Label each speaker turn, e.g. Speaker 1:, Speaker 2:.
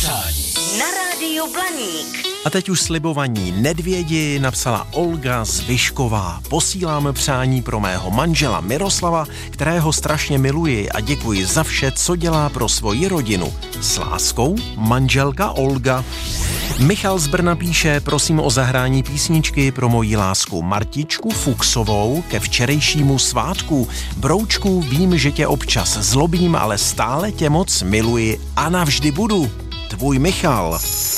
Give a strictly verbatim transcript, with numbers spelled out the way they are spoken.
Speaker 1: přání
Speaker 2: na rádiu Blaník.
Speaker 3: A teď už slibovaní nedvědi napsala Olga Zvyšková. Posílám přání pro mého manžela Miroslava, kterého strašně miluji a děkuji za vše, co dělá pro svoji rodinu. S láskou, manželka Olga. Michal z Brna píše, prosím o zahrání písničky pro moji lásku Martičku Fuchsovou ke včerejšímu svátku. Broučku, vím, že tě občas zlobím, ale stále tě moc miluji a navždy budu. Tvůj Michal.